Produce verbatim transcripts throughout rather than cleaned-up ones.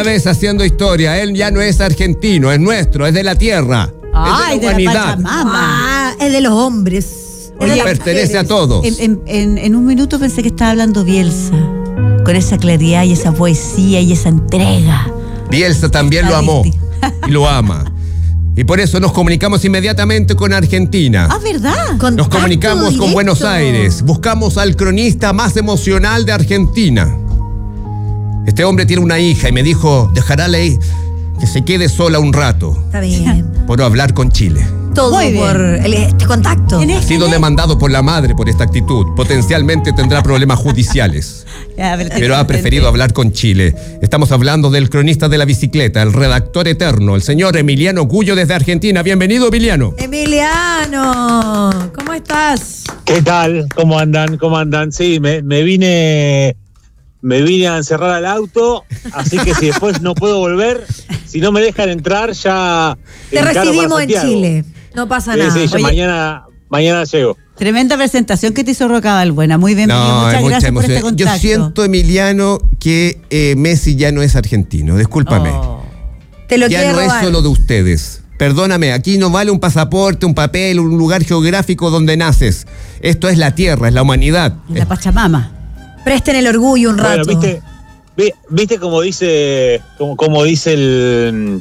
vez haciendo historia. Él ya no es argentino, es nuestro, es de la tierra. Ay, es de la humanidad. De la Ah, es de los hombres. Oye, de las pertenece mujeres. a todos. En, en, en, en un minuto pensé que estaba hablando Bielsa, con esa claridad y esa poesía y esa entrega. Bielsa también lo amó y lo ama. Y por eso nos comunicamos inmediatamente con Argentina. Ah, ¿verdad? Nos Contacto comunicamos con directo. Buenos Aires. Buscamos al cronista más emocional de Argentina. Este hombre tiene una hija y me dijo, dejará ley que se quede sola un rato Está bien. por hablar con Chile. Todo Muy bien. por el- este contacto. ¿Quién Ha es? sido demandado por la madre por esta actitud. Potencialmente tendrá problemas judiciales. Ya, pero Pero ha preferido hablar con Chile. Estamos hablando del cronista de la bicicleta, el redactor eterno, el señor Emiliano Gullo desde Argentina. Bienvenido, Emiliano. Emiliano, ¿cómo estás? ¿Qué tal? ¿Cómo andan? ¿Cómo andan? Sí, me, me vine me vine a encerrar al auto, así que si después no puedo volver, si no me dejan entrar, ya Te encaro para recibimos en Santiago. Chile. No pasa Sí, nada. sí, ya Oye. mañana, mañana llego. Tremenda presentación que te hizo Roca Balbuena. Muy bien, Emilio. Muchas hay mucha gracias por este emoción. contacto. Yo siento, Emiliano, que eh, Messi ya no es argentino. Discúlpame. Oh. Te lo ya quiere no robar. es solo de ustedes. Perdóname, aquí no vale un pasaporte, un papel, un lugar geográfico donde naces. Esto es la tierra, es la humanidad. La Pachamama. Presten el orgullo un rato. Bueno, viste, vi- viste como dice, como, como dice el,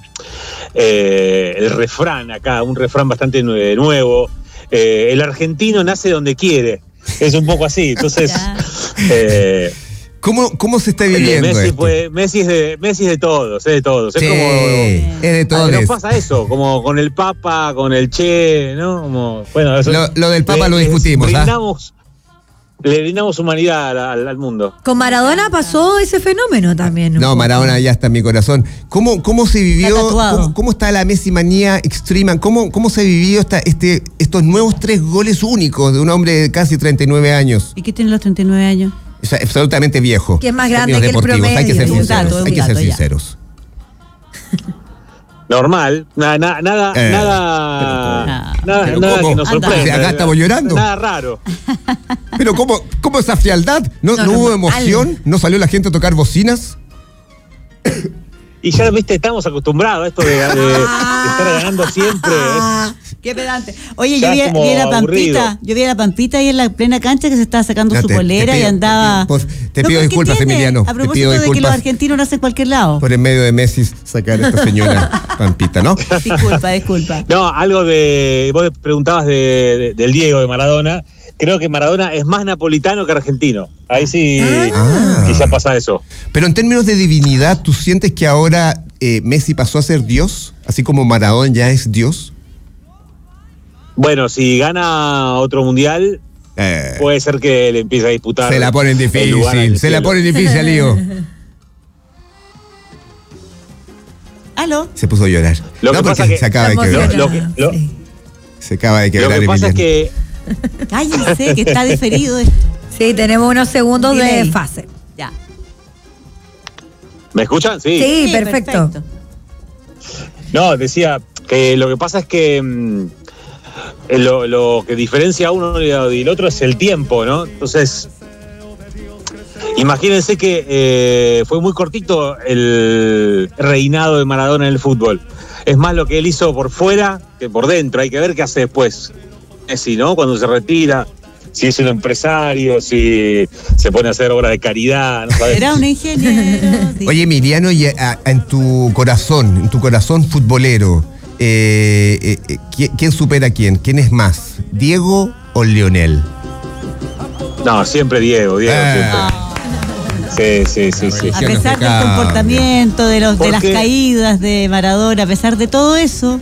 eh, el refrán acá, un refrán bastante nue- nuevo. Eh, el argentino nace donde quiere. Es un poco así. Entonces, Ya. eh, ¿Cómo, cómo se está Oye, viviendo Messi, esto? pues, Messi, es de, Messi es de todos, es de todos. Es Sí, como. es de todos. Nos pasa eso, como con el Papa, con el Che, ¿no? Como, bueno, eso, Lo- lo del Papa le- lo les discutimos, ¿ah? brindamos, Le brindamos humanidad al, al- al mundo. Con Maradona pasó ese fenómeno también. un No, poco. Maradona ya está en mi corazón. ¿Cómo, cómo se vivió? Está tatuado. ¿Cómo, cómo está la Messi manía extrema? ¿Cómo, cómo se vivió esta, este, estos nuevos tres goles únicos de un hombre de casi treinta y nueve años? ¿Y qué tiene los treinta y nueve años? O sea, absolutamente viejo. Que es más en grande términos que el deportivos. Hay que ser promedio. Es un sinceros. dato, es un hay que ser dato, ya. sinceros. Normal, nada, nada, nada, Eh, nada, pero- nada, pero nada ¿cómo? que nos Anda. sorprenda. O sea, acá estamos llorando. Nada raro. Pero ¿cómo, cómo esa frialdad? ¿No, No, no hubo normal. emoción? ¿No salió la gente a tocar bocinas? Y ya, viste, estamos acostumbrados a esto de, de- de estar ganando siempre. Es- Qué pedante. Oye, Ya yo vi, como vi a la aburrido. Pampita, yo vi a la Pampita ahí en la plena cancha que se estaba sacando Ya, su te- polera te y pido- andaba. te pido- te No, pido pero ¿qué disculpas, tiene? Emiliano, te A propósito pido de que los disculpas. argentinos nacen en cualquier lado. Por en medio de Messi sacar a esta señora Pampita, ¿no? Disculpa, disculpa. No, algo de. Vos preguntabas de, de- del Diego de Maradona. Creo que Maradona es más napolitano que argentino. Ahí sí, Ah. quizá pasa eso. Pero en términos de divinidad, ¿tú sientes que ahora eh, Messi pasó a ser Dios? Así como Maradona ya es Dios. Bueno, si gana otro mundial, Eh, puede ser que le empiece a disputar. se la ponen el lugar en difícil, el se la cielo. ponen difícil, lío. ¿Aló? Se puso a llorar. Lo que no, porque pasa que- se acaba de Está quebrar. Lo- lo que- lo- Sí. Se acaba de Lo quebrar, que pasa es Emiliano. que Cállense, que está diferido esto. Sí, tenemos unos segundos de Delay. fase. Ya. ¿Me escuchan? Sí. Sí, perfecto. No, decía que lo que pasa es que mm, eh, lo, lo que diferencia a uno y el otro es el tiempo, ¿no? Entonces, imagínense que eh, fue muy cortito el reinado de Maradona en el fútbol. Es más lo que él hizo por fuera que por dentro. Hay que ver qué hace después. Messi, ¿no? Cuando se retira, si es un empresario, si se pone a hacer obras de caridad, ¿no sabes? Era un ingeniero. sí. Oye, Emiliano, y a- a- en tu corazón, en tu corazón futbolero, eh, eh, eh, ¿quién, quién supera a quién? ¿Quién es más? ¿Diego o Lionel? No, siempre Diego, Diego, Ah. siempre. Sí, sí, sí, sí. A Ya no se pesar del cambia. comportamiento, de, los, de las Porque- caídas de Maradona, a pesar de todo eso,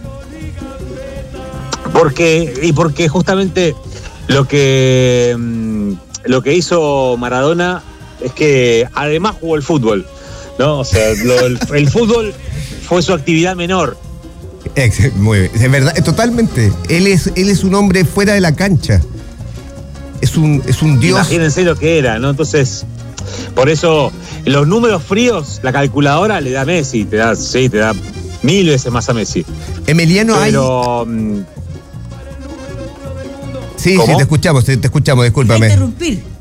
Porque, y porque justamente lo que, mm, lo que hizo Maradona es que además jugó el fútbol, ¿no? O sea, lo- el, el fútbol fue su actividad menor. Ex- Muy bien. Es verdad, eh, totalmente. Él es, él es un hombre fuera de la cancha. Es un, es un dios. Imagínense lo que era, ¿no? Entonces, por eso, los números fríos, la calculadora le da a Messi, te da, sí, te da mil veces más a Messi. Emiliano, hay. Pero, mm, Sí, sí, ¿Cómo? te escuchamos, te, te escuchamos, voy a discúlpame. interrumpir.